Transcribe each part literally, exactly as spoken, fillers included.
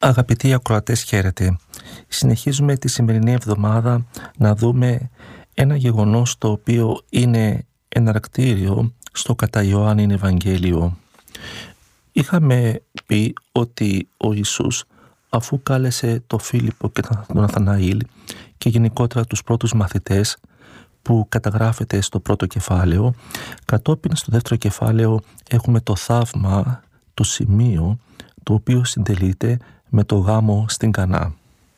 Αγαπητοί ακροατές, χαίρετε. Συνεχίζουμε τη σημερινή εβδομάδα να δούμε ένα γεγονός το οποίο είναι εναρκτήριο στο κατά Ιωάννην Ευαγγέλιο. Είχαμε πει ότι ο Ιησούς, αφού κάλεσε τον Φίλιππο και τον Ναθαναήλ και γενικότερα τους πρώτους μαθητές που καταγράφεται στο πρώτο κεφάλαιο, κατόπιν στο δεύτερο κεφάλαιο έχουμε το θαύμα, το σημείο το οποίο συντελείται με το γάμο στην Κανά.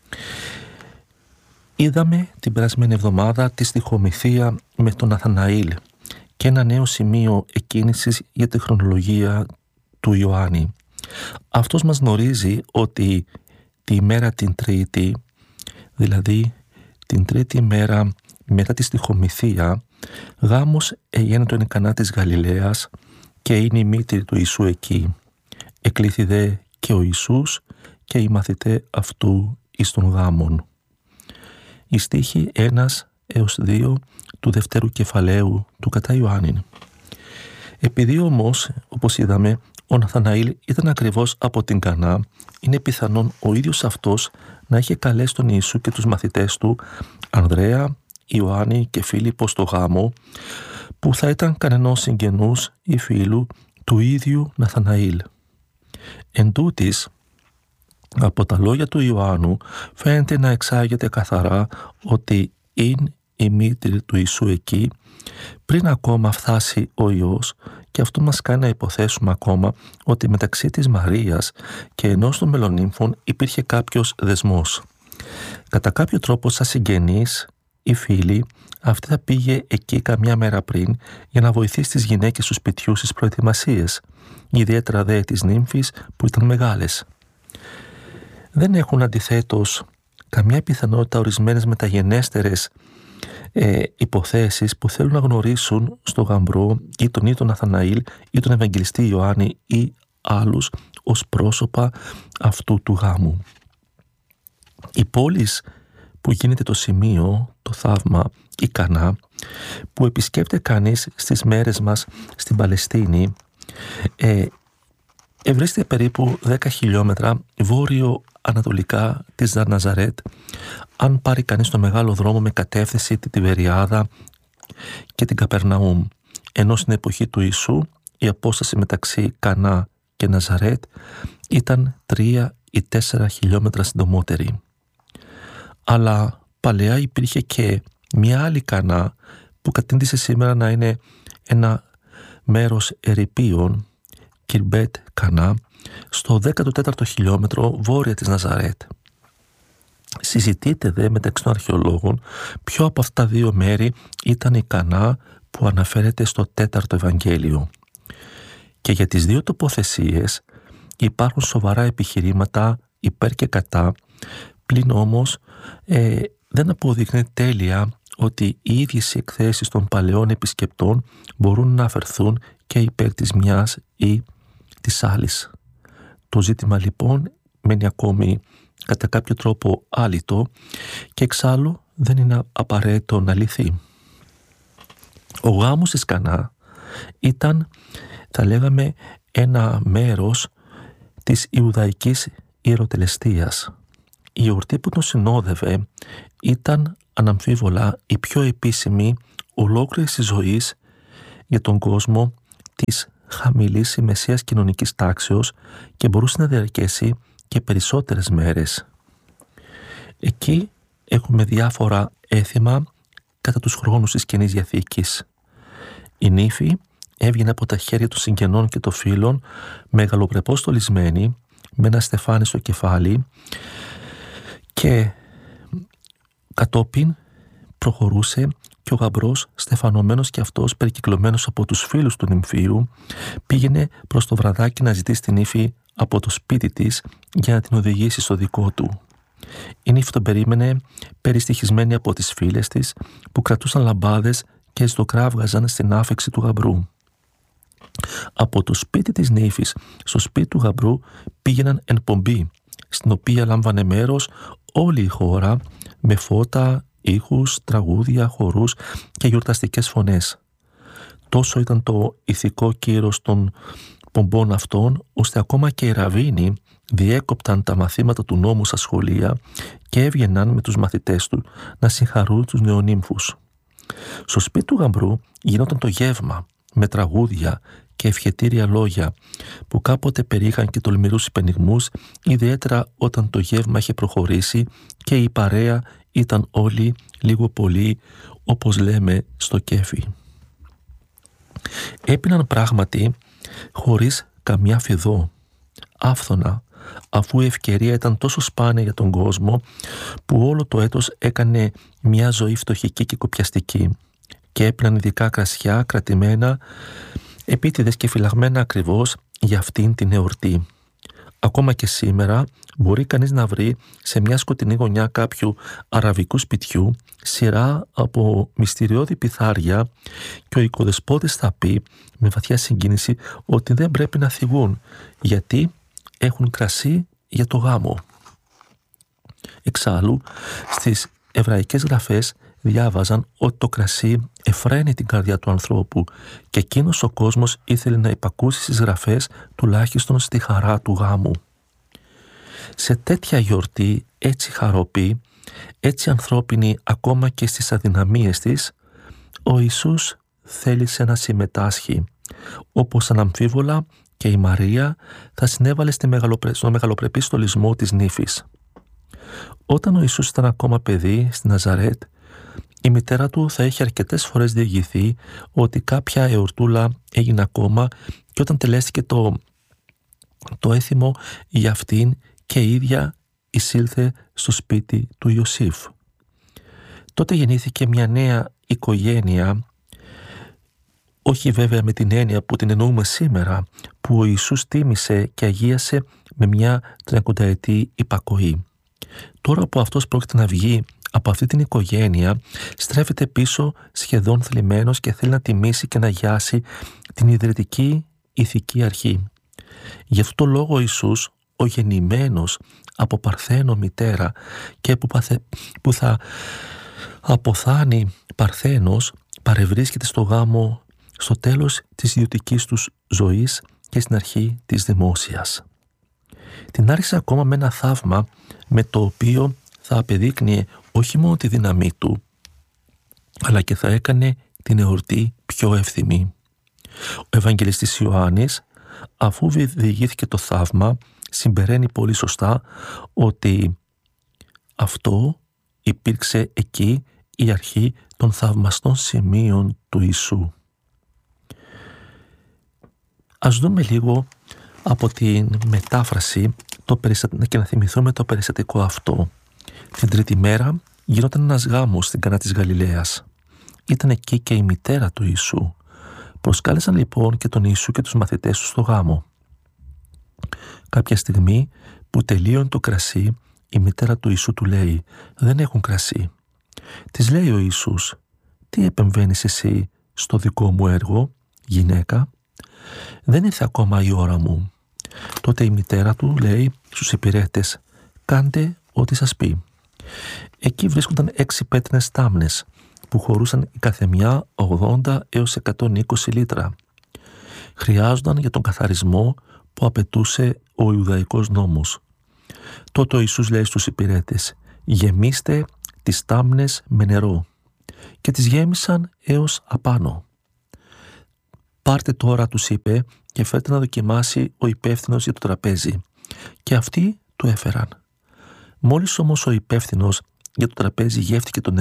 Είδαμε την περασμένη εβδομάδα τη στιχομυθία με τον Ναθαναήλ και ένα νέο σημείο εκκίνησης για τη χρονολογία του Ιωάννη. Αυτός μας γνωρίζει ότι τη μέρα την Τρίτη, δηλαδή την τρίτη μέρα μετά τη στιχομυθία, γάμος έγινε εν Κανά της Γαλιλαίας και είναι η μήτρη του Ιησού εκεί. Εκλήθη δε και ο Ιησούς και οι μαθητές αυτού εις των γάμων. Οι στίχοι ένα έως δύο του δευτέρου κεφαλαίου του κατά Ιωάννην. Επειδή όμως, όπως είδαμε, ο Ναθαναήλ ήταν ακριβώς από την Κανά, είναι πιθανόν ο ίδιος αυτός να είχε καλέσει τον Ιησού και τους μαθητές του, Ανδρέα, Ιωάννη και Φίλιππο, στο γάμο, που θα ήταν κανενός συγγενούς ή φίλου του ίδιου Ναθαναήλ. Εν τούτοις, από τα λόγια του Ιωάννου φαίνεται να εξάγεται καθαρά ότι είναι η μήτρη του Ιησού εκεί πριν ακόμα φτάσει ο Υιός, και αυτό μας κάνει να υποθέσουμε ακόμα ότι μεταξύ της Μαρίας και ενός των μελονύμφων υπήρχε κάποιος δεσμός. Κατά κάποιο τρόπο, σαν συγγενείς ή φίλοι, αυτή θα πήγε εκεί καμιά μέρα πριν για να βοηθήσει τις γυναίκες του σπιτιού στις προετοιμασίες, ιδιαίτερα δε της νύμφης που ήταν μεγάλες. Δεν έχουν αντιθέτως καμιά πιθανότητα ορισμένες μεταγενέστερες ε, υποθέσεις που θέλουν να γνωρίσουν στο γαμπρό ή τον ή τον Ναθαναήλ ή τον Ευαγγελιστή Ιωάννη ή άλλους ως πρόσωπα αυτού του γάμου. Η πόλης που γίνεται το σημείο, το θαύμα, η Κανά, που επισκέπτεται κανείς στις μέρες μας στην Παλαιστίνη, ε, ευρίσκεται περίπου δέκα χιλιόμετρα βόρειο-ανατολικά της Ναζαρέτ, αν πάρει κανείς το μεγάλο δρόμο με κατεύθυνση την Τιβεριάδα και την Καπερναούμ, ενώ στην εποχή του Ιησού η απόσταση μεταξύ Κανά και Ναζαρέτ ήταν τρία ή τέσσερα χιλιόμετρα συντομότερη. Αλλά παλαιά υπήρχε και μια άλλη Κανά που κατήντησε σήμερα να είναι ένα μέρος ερειπίων, Κιρμπέτ Κανά, στο δέκατο τέταρτο χιλιόμετρο βόρεια της Ναζαρέτ. Συζητείται δε μεταξύ των αρχαιολόγων ποιο από αυτά τα δύο μέρη ήταν η Κανά που αναφέρεται στο τέταρτο Ευαγγέλιο. Και για τις δύο τοποθεσίες υπάρχουν σοβαρά επιχειρήματα υπέρ και κατά, πλην όμως ε, δεν αποδεικνύει τέλεια ότι οι ίδιες οι εκθέσεις των παλαιών επισκεπτών μπορούν να αφαιρθούν και υπέρ της μιας ή της άλλης. Το ζήτημα λοιπόν μένει ακόμη κατά κάποιο τρόπο άλυτο και εξάλλου δεν είναι απαραίτητο να λυθεί. Ο γάμος της Κανά ήταν, θα λέγαμε, ένα μέρος της Ιουδαϊκής ιεροτελεστίας. Η εορτή που τον συνόδευε ήταν αναμφίβολα η πιο επίσημη ολόκληρης της ζωής για τον κόσμο της χαμηλής ή μεσαίας κοινωνικής τάξεως και μπορούσε να διαρκέσει και περισσότερες μέρες. Εκεί έχουμε διάφορα έθιμα κατά τους χρόνους της Καινής Διαθήκης. Η νύφη έβγαινε από τα χέρια των συγγενών και των φίλων μεγαλοπρεπώς στολισμένη, με ένα στεφάνι στο κεφάλι, και κατόπιν προχωρούσε και ο γαμπρός, στεφανωμένος και αυτός περικυκλωμένος από τους φίλους του νυμφίου, πήγαινε προς το βραδάκι να ζητήσει την νύφη από το σπίτι της για να την οδηγήσει στο δικό του. Η νύφη τον περίμενε περιστοιχισμένη από τις φίλες της που κρατούσαν λαμπάδες και ζητοκράβγαζαν στην άφεξη του γαμπρού. Από το σπίτι της νύφης στο σπίτι του γαμπρού πήγαιναν εν πομπή, στην οποία λάμβανε μέρος όλη η χώρα με φώτα, ήχους, τραγούδια, χορούς και γιορταστικές φωνές. Τόσο ήταν το ηθικό κύρος των εκπομπών αυτών, ώστε ακόμα και οι ραβίνοι διέκοπταν τα μαθήματα του νόμου στα σχολεία και έβγαιναν με τους μαθητές του να συγχαρούν τους νεονύμφους. Στο σπίτι του γαμπρού γινόταν το γεύμα με τραγούδια και ευχετήρια λόγια που κάποτε περίχαν και τολμηρούς υπενιγμούς, ιδιαίτερα όταν το γεύμα είχε προχωρήσει και η παρέα ήταν όλοι λίγο πολύ, όπως λέμε, στο κέφι. Έπιναν πράγματι χωρίς καμιά φιδό, άφθονα, αφού η ευκαιρία ήταν τόσο σπάνια για τον κόσμο που όλο το έτος έκανε μια ζωή φτωχική και κοπιαστική, και έπιναν ειδικά κρασιά κρατημένα, επίτηδες και φυλαγμένα ακριβώς για αυτήν την εορτή. Ακόμα και σήμερα μπορεί κανείς να βρει σε μια σκοτεινή γωνιά κάποιου αραβικού σπιτιού σειρά από μυστηριώδη πιθάρια, και ο οικοδεσπότης θα πει με βαθιά συγκίνηση ότι δεν πρέπει να θυγούν, γιατί έχουν κρασί για το γάμο. Εξάλλου, στις εβραϊκές γραφές διάβαζαν ότι το κρασί εφραίνει την καρδιά του ανθρώπου, και εκείνος ο κόσμος ήθελε να υπακούσει στις γραφές, τουλάχιστον στη χαρά του γάμου. Σε τέτοια γιορτή, έτσι χαροπή, έτσι ανθρώπινη ακόμα και στις αδυναμίες της, ο Ιησούς θέλησε να συμμετάσχει, όπως αναμφίβολα και η Μαρία θα συνέβαλε στη μεγαλοπρε... στο μεγαλοπρεπή στολισμό της νύφης. Όταν ο Ιησούς ήταν ακόμα παιδί στη Ναζαρέτ, η μητέρα του θα έχει αρκετές φορές διηγηθεί ότι κάποια εορτούλα έγινε ακόμα, και όταν τελέστηκε το, το έθιμο για αυτήν, και η ίδια εισήλθε στο σπίτι του Ιωσήφ. Τότε γεννήθηκε μια νέα οικογένεια, όχι βέβαια με την έννοια που την εννοούμε σήμερα, που ο Ιησούς τίμησε και αγίασε με μια τριακονταετή υπακοή. Τώρα που αυτός πρόκειται να βγει από αυτή την οικογένεια, στρέφεται πίσω σχεδόν θλιμμένος και θέλει να τιμήσει και να αγιάσει την ιδρυτική ηθική αρχή. Γι' αυτό το λόγο ο Ιησούς, ο γεννημένος από παρθένο μητέρα και που, παθε, που θα αποθάνει παρθένος, παρευρίσκεται στο γάμο στο τέλος της ιδιωτικής τους ζωής και στην αρχή της δημόσιας. Την άρχισε ακόμα με ένα θαύμα με το οποίο θα απεδείκνυε όχι μόνο τη δύναμή του, αλλά και θα έκανε την εορτή πιο εύθυμη. Ο Ευαγγελιστής Ιωάννης, αφού διηγήθηκε το θαύμα, συμπεραίνει πολύ σωστά ότι αυτό υπήρξε εκεί η αρχή των θαυμαστών σημείων του Ιησού. Ας δούμε λίγο από την μετάφραση το περιστα... και να θυμηθούμε το περιστατικό αυτό. Την τρίτη μέρα γινόταν ένας γάμος στην Κανά της Γαλιλαίας. Ήταν εκεί και η μητέρα του Ιησού. Προσκάλεσαν λοιπόν και τον Ιησού και τους μαθητές του στο γάμο. Κάποια στιγμή που τελείωνε το κρασί, η μητέρα του Ιησού του λέει «Δεν έχουν κρασί». Της λέει ο Ιησούς «Τι επεμβαίνεις εσύ στο δικό μου έργο, γυναίκα? Δεν ήρθε ακόμα η ώρα μου». Τότε η μητέρα του λέει στους υπηρέτες «Κάντε ό,τι σας πει». Εκεί βρίσκονταν έξι πέτρινες τάμνες που χωρούσαν η καθεμιά ογδόντα έως εκατόν είκοσι λίτρα. Χρειάζονταν για τον καθαρισμό που απαιτούσε ο Ιουδαϊκός νόμος. Τότε ο Ιησούς λέει στους υπηρέτες «Γεμίστε τις τάμνες με νερό», και τις γέμισαν έως απάνω. «Πάρτε τώρα», τους είπε, «και φέρτε να δοκιμάσει ο υπεύθυνος για το τραπέζι». Και αυτοί του έφεραν. Μόλις όμως ο υπεύθυνος για το τραπέζι γεύτηκε το νερό,